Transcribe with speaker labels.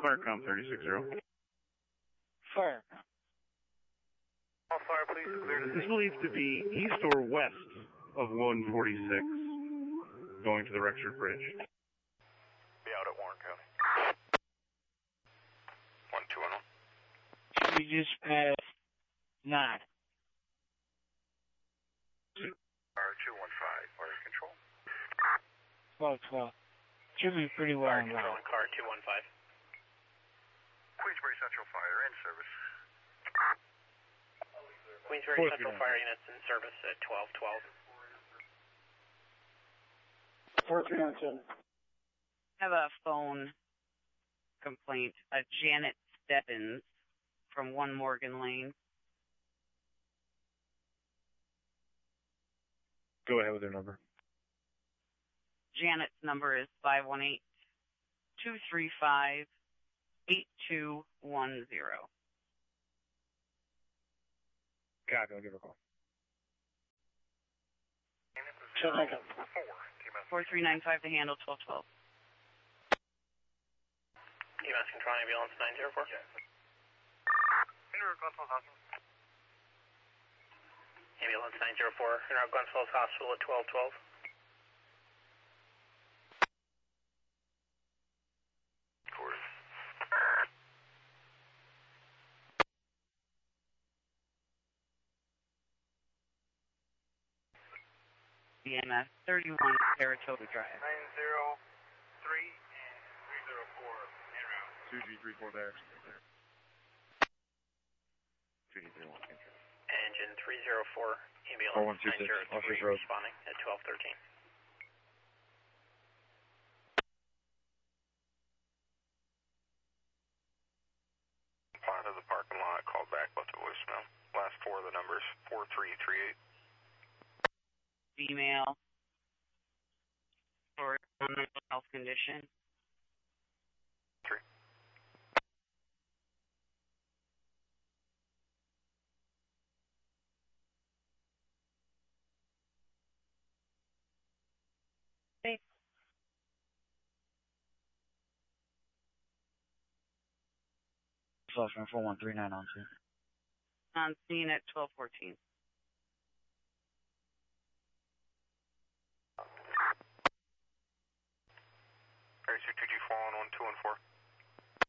Speaker 1: Firecom 360.
Speaker 2: Fire.
Speaker 3: All fire, please clear to
Speaker 1: This is believed to be east or west of 146, going to the Rexford Bridge.
Speaker 3: Be out at Warren County. 1211.
Speaker 2: Should we just pass 9?
Speaker 3: R215, fire control.
Speaker 2: 12. Should be pretty well
Speaker 3: Fire
Speaker 2: in
Speaker 3: control
Speaker 2: line.
Speaker 3: in car 215. Queensbury Central Fire in service. Queensbury Central Fire units in service at 1212.
Speaker 2: 4397.
Speaker 4: I have a phone complaint. Janet Stebbins from 1 Morgan Lane.
Speaker 1: Go ahead with their number.
Speaker 4: Janet's number is 518-235-8210.
Speaker 1: Copy, I'll give her a call.
Speaker 4: 4395 to handle 1212.
Speaker 3: EMS control ambulance 904. Ambulance 904, in our Glens Falls Hospital at 1212.
Speaker 4: EMS 31 Saratoga Drive.
Speaker 3: 903 and 304 en route.
Speaker 1: 2G34 there. 2G31, entry.
Speaker 3: Engine 304, ambulance
Speaker 1: 4126,
Speaker 3: 903
Speaker 1: Officers Road.
Speaker 3: responding at 1213. Apply to the parking lot, called back, left a voicemail. Last 4 of the numbers, 4338.
Speaker 4: Female or mental health condition.
Speaker 3: 3.
Speaker 2: Southern 4139 on 2.
Speaker 4: On scene at 1214.